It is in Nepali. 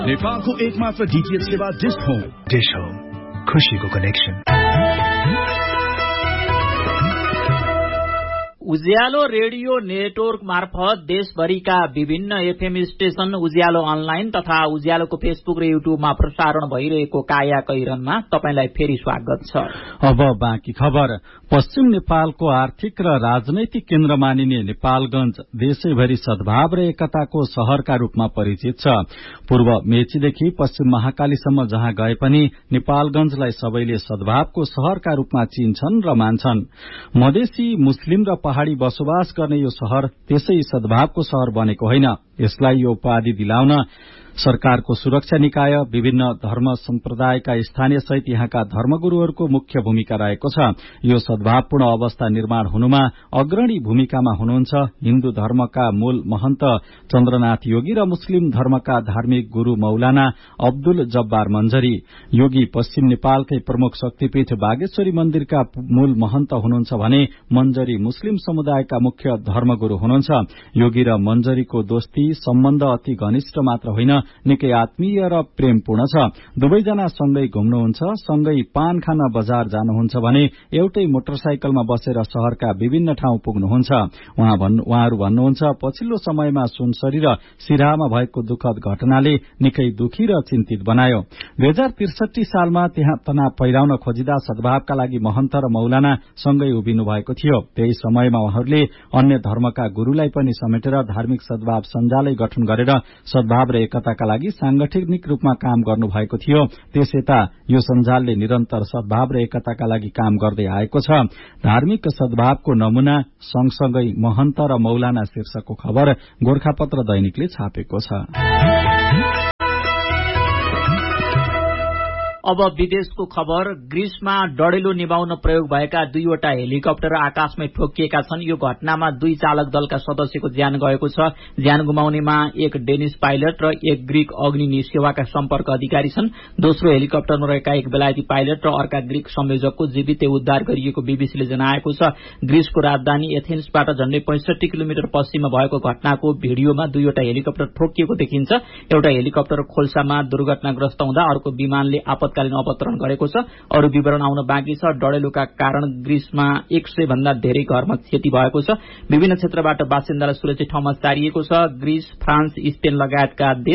नेपालको एकमात्र डीटीएच सेवा डिश होम। डिश होम, खुशीको कनेक्सन। उज्यालो रेडियो नेटवर्क मार्फत देशभरिका विभिन्न एफएम स्टेशन, उज्यालो अनलाइन तथा उज्यालोको फेसबुक र युट्युबमा प्रसारण भइरहेको काया कैरनमा तपाईलाई फेरि स्वागत छ। अब बाँकी खबर। पश्चिम नेपालको आर्थिक र राजनैतिक केन्द्र मानिने नेपालगंज देशैभरि सद्भाव र एकताको शहरका रूपमा परिचित छ। पूर्व मेचीदेखि पश्चिम महाकालीसम्म जहाँ गए पनि नेपालगंजलाई सबैले सद्भावको शहरका रूपमा चिन्छन् र मान्छन्। मधेसी, मुस्लिम र पहाड़ी बसोबास गर्ने यो शहर त्यसै सद्भावको शहर बनेको होइन। यसलाई यो उपाधि दिलाउन सरकारको सुरक्षा निकाय, विभिन्न धर्म सम्प्रदायका स्थानीय सहित यहाँका धर्मगुरूहरूको मुख्य भूमिका रहेको छ। यो सद्भावपूर्ण अवस्था निर्माण हुनुमा अग्रणी भूमिकामा हुनुहुन्छ हिन्दू धर्मका मूल महन्त चन्द्रनाथ योगी र मुस्लिम धर्मका धार्मिक गुरू मौलाना अब्दुल जब्बार मञ्जरी। योगी पश्चिम नेपालकै प्रमुख शक्तिपीठ बागेश्वरी मन्दिरका मूल महन्त हुनुहुन्छ भने मञ्जरी मुस्लिम समुदायका मुख्य धर्मगुरू हुनुहुन्छ। योगी र मञ्जरीको दोस्ती सम्बन्ध अति घनिष्ठ मात्र होइन, निकै आत्मीय र प्रेमपूर्ण छ। दुवैजना सँगै घुम्नुहुन्छ, सँगै पान खान बजार जानुहुन्छ भने एउटै मोटरसाइकलमा बसेर शहरका विभिन्न ठाउँ पुग्नुहुन्छ। उहाँहरू भन्नुहुन्छ, पछिल्लो समयमा सुनसरी र सिराहामा भएको दुःखद घटनाले निकै दुखी र चिन्तित बनायो। 2063 सालमा त्यहाँ तनाव पहिराउन खोजिँदा सद्भावका लागि महन्त र मौलाना सँगै उभिनु भएको थियो। त्यही समयमा उहाँहरूले अन्य धर्मका गुरूलाई पनि समेटेर धार्मिक सद्भाव सञ्जालै गठन गरेर सद्भाव र एकताका लागि सांगठनिक रूपमा काम गर्नु भएको थियो। त्यसयता यो सञ्जालले निरन्तर सद्भाव र एकताका लागि काम गर्दै आएको छ। धार्मिक सद्भावको नमूना सँगसँगै महन्त र मौलाना शीर्षकको खबर गोरखापत्र दैनिकले छापेको छ। अब विदेशको खबर। ग्रीसमा डढेलो निभाउन प्रयोग भएका 2वटा हेलिकप्टर आकाशमै ठोकिएका छन्। यो घटनामा 2 चालक दलका सदस्यको ज्यान गएको छ। ज्यान गुमाउनेमा एक डेनिस पाइलट र एक ग्रीक अग्नि सेवाका सम्पर्क अधिकारी छन्। दोस्रो हेलिकप्टरमा रहेका एक बेलायती पाइलट र अर्का ग्रीक संयोजकको जीवितै उद्धार गरिएको बीबीसीले जनाएको छ। ग्रीसको राजधानी एथेन्सबाट झण्डै 65 किलोमिटर पश्चिममा भएको घटनाको भिडियोमा 2वटा हेलिकप्टर ठोकिएको देखिन्छ। एउटा हेलिकप्टर खोल्सामा दुर्घटनाग्रस्त हुँदा अर्को विमानले आपतकालीन अवतरण गरेको छ। अरू विवरण आउन बाँकी छ। डढेलोका कारण ग्रीसमा 100 भन्दा धेरै घरमा क्षति भएको छ। विभिन्न क्षेत्रबाट बासिन्दालाई सुरक्षित ठाउँमा सारिएको छ। ग्रीस, फ्रान्स, स्पेन लगायतका